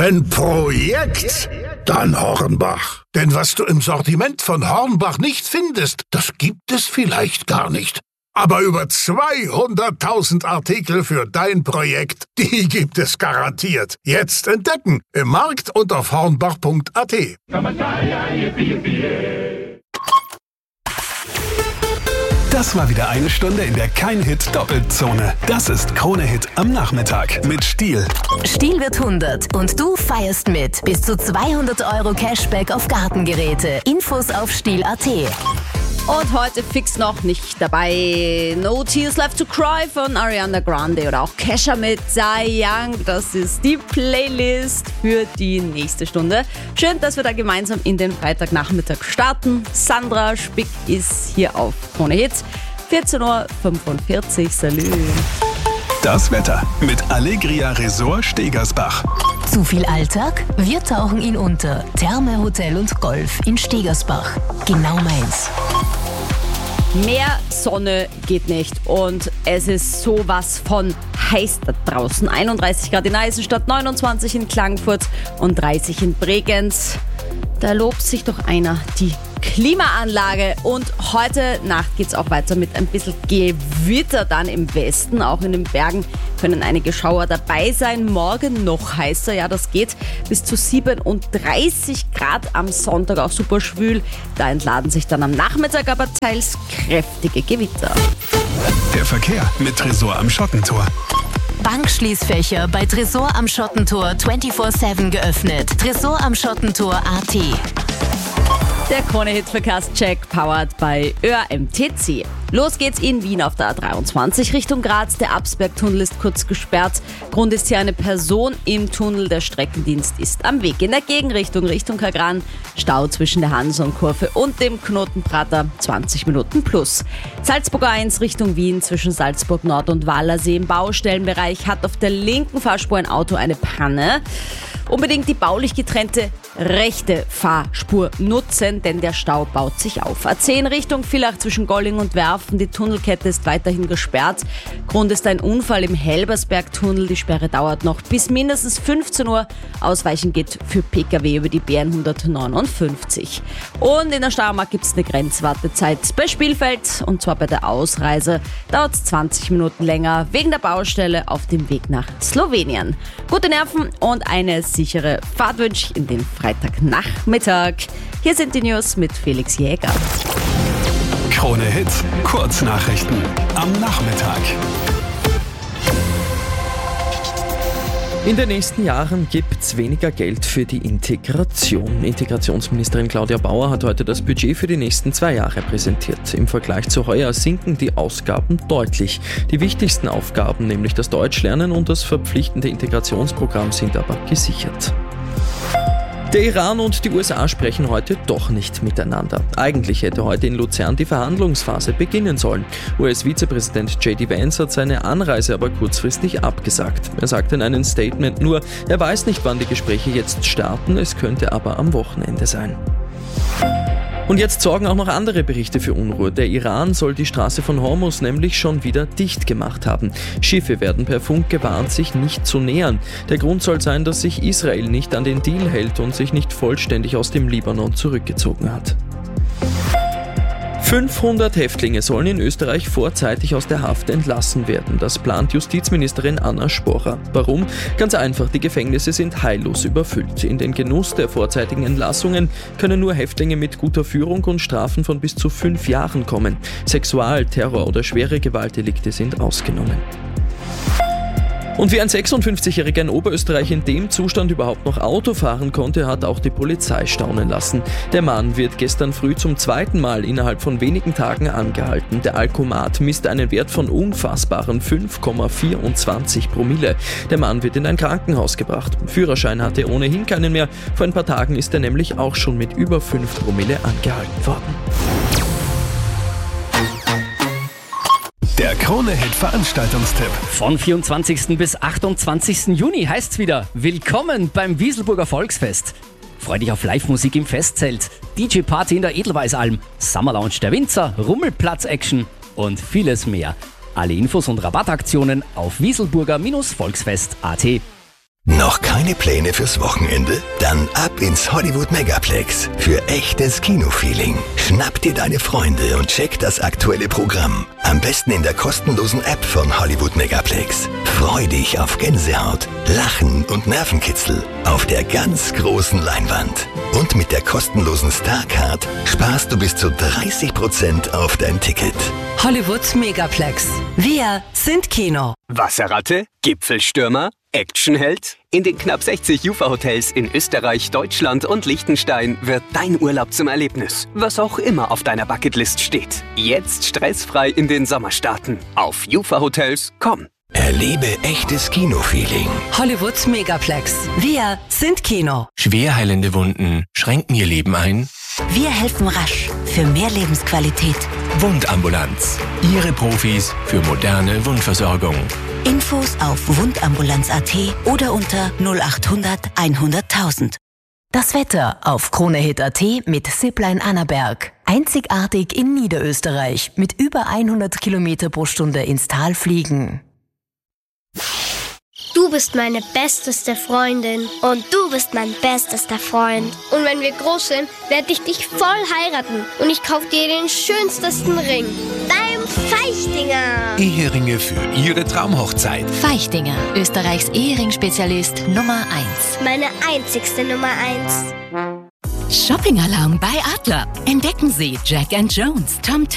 Wenn Projekt, dann Hornbach. Denn was du im Sortiment von Hornbach nicht findest, das gibt es vielleicht gar nicht. Aber über 200.000 Artikel für dein Projekt, die gibt es garantiert. Jetzt entdecken im Markt und auf hornbach.at. Das war wieder eine Stunde in der Kein-Hit-Doppelzone. Das ist Krone-Hit am Nachmittag mit Stihl. Stihl wird 100 und du feierst mit. Bis zu 200 € Cashback auf Gartengeräte. Infos auf Stihl.at. Und heute fix noch nicht dabei. No Tears Left to Cry von Ariana Grande oder auch Kesha mit Cy Young. Das ist die Playlist für die nächste Stunde. Schön, dass wir da gemeinsam in den Freitagnachmittag starten. Sandra Spick ist hier auf Krone Hit. 14:45 Uhr. Salü. Das Wetter mit Allegria Resort Stegersbach. Zu viel Alltag? Wir tauchen ihn unter. Therme, Hotel und Golf in Stegersbach. Genau meins. Mehr Sonne geht nicht und es ist sowas von heiß da draußen. 31 Grad in Eisenstadt, 29 in Klagenfurt und 30 in Bregenz. Da lobt sich doch einer die Klimaanlage. Und heute Nacht geht's auch weiter mit ein bisschen Gewitter dann im Westen. Auch in den Bergen können einige Schauer dabei sein. Morgen noch heißer, ja das geht bis zu 37 Grad am Sonntag, auch super schwül. Da entladen sich dann am Nachmittag aber teils kräftige Gewitter. Der Verkehr mit Tresor am Schottentor. Bankschließfächer bei Tresor am Schottentor 24/7 geöffnet. Tresor am Schottentor.at. Der Krone-Hit-Verkehrscheck powered bei ÖAMTC. Los geht's in Wien auf der A23 Richtung Graz. Der Absbergtunnel ist kurz gesperrt. Grund ist hier eine Person im Tunnel. Der Streckendienst ist am Weg. In der Gegenrichtung Richtung Kagran Stau zwischen der Hanson-Kurve und dem Knotenprater 20 Minuten plus. Salzburger 1 Richtung Wien zwischen Salzburg Nord und Wallersee im Baustellenbereich hat auf der linken Fahrspur ein Auto eine Panne. Unbedingt die baulich getrennte rechte Fahrspur nutzen, denn der Stau baut sich auf. A10 Richtung Villach zwischen Golling und Werfen. Die Tunnelkette ist weiterhin gesperrt. Grund ist ein Unfall im Helbersbergtunnel. Die Sperre dauert noch bis mindestens 15 Uhr. Ausweichen geht für Pkw über die BN 159. Und in der Steiermark gibt es eine Grenzwartezeit bei Spielfeld. Und zwar bei der Ausreise dauert es 20 Minuten länger wegen der Baustelle auf dem Weg nach Slowenien. Gute Nerven und eine sichere Fahrt wünsche ich in den Freitagnachmittag. Hier sind die News mit Felix Jäger. Krone Hit, Kurznachrichten am Nachmittag. In den nächsten Jahren gibt es weniger Geld für die Integration. Integrationsministerin Claudia Bauer hat heute das Budget für die nächsten 2 Jahre präsentiert. Im Vergleich zu heuer sinken die Ausgaben deutlich. Die wichtigsten Aufgaben, nämlich das Deutschlernen und das verpflichtende Integrationsprogramm, sind aber gesichert. Der Iran und die USA sprechen heute doch nicht miteinander. Eigentlich hätte heute in Luzern die Verhandlungsphase beginnen sollen. US-Vizepräsident J.D. Vance hat seine Anreise aber kurzfristig abgesagt. Er sagte in einem Statement nur, er weiß nicht, wann die Gespräche jetzt starten, es könnte aber am Wochenende sein. Und jetzt sorgen auch noch andere Berichte für Unruhe. Der Iran soll die Straße von Hormuz nämlich schon wieder dicht gemacht haben. Schiffe werden per Funk gewarnt, sich nicht zu nähern. Der Grund soll sein, dass sich Israel nicht an den Deal hält und sich nicht vollständig aus dem Libanon zurückgezogen hat. 500 Häftlinge sollen in Österreich vorzeitig aus der Haft entlassen werden. Das plant Justizministerin Anna Sporer. Warum? Ganz einfach, die Gefängnisse sind heillos überfüllt. In den Genuss der vorzeitigen Entlassungen können nur Häftlinge mit guter Führung und Strafen von bis zu 5 Jahren kommen. Sexual-, Terror- oder schwere Gewaltdelikte sind ausgenommen. Und wie ein 56-Jähriger in Oberösterreich in dem Zustand überhaupt noch Auto fahren konnte, hat auch die Polizei staunen lassen. Der Mann wird gestern früh zum 2. Mal innerhalb von wenigen Tagen angehalten. Der Alkomat misst einen Wert von unfassbaren 5,24 Promille. Der Mann wird in ein Krankenhaus gebracht. Führerschein hatte er ohnehin keinen mehr. Vor ein paar Tagen ist er nämlich auch schon mit über 5 Promille angehalten worden. Der Krone-Hit-Veranstaltungstipp. Von 24. bis 28. Juni heißt's wieder: Willkommen beim Wieselburger Volksfest. Freu dich auf Live-Musik im Festzelt, DJ-Party in der Edelweißalm, Summer-Lounge der Winzer, Rummelplatz-Action und vieles mehr. Alle Infos und Rabattaktionen auf wieselburger-volksfest.at. Noch keine Pläne fürs Wochenende? Dann ab ins Hollywood Megaplex für echtes Kinofeeling. Schnapp dir deine Freunde und check das aktuelle Programm. Am besten in der kostenlosen App von Hollywood Megaplex. Freu dich auf Gänsehaut, Lachen und Nervenkitzel auf der ganz großen Leinwand. Und mit der kostenlosen Starcard sparst du bis zu 30% auf dein Ticket. Hollywood Megaplex. Wir sind Kino. Wasserratte? Gipfelstürmer? Actionheld? In den knapp 60 Jufa-Hotels in Österreich, Deutschland und Liechtenstein wird dein Urlaub zum Erlebnis. Was auch immer auf deiner Bucketlist steht. Jetzt stressfrei in den Sommer starten. Auf jufahotels.com. Erlebe echtes Kinofeeling. Hollywood Megaplex. Wir sind Kino. Schwerheilende Wunden schränken ihr Leben ein. Wir helfen rasch für mehr Lebensqualität. Wundambulanz. Ihre Profis für moderne Wundversorgung. Infos auf wundambulanz.at oder unter 0800 100.000. Das Wetter auf KroneHit.at mit Zipline Annaberg. Einzigartig in Niederösterreich mit über 100 Kilometer pro Stunde ins Tal fliegen. Du bist meine besteste Freundin und du bist mein bestester Freund. Und wenn wir groß sind, werde ich dich voll heiraten und ich kaufe dir den schönsten Ring. Dein Feichtinger. Eheringe für Ihre Traumhochzeit. Feichtinger, Österreichs Ehering-Spezialist Nummer 1. Meine einzigste Nummer 1. Shopping-Alarm bei Adler. Entdecken Sie Jack & Jones, Tom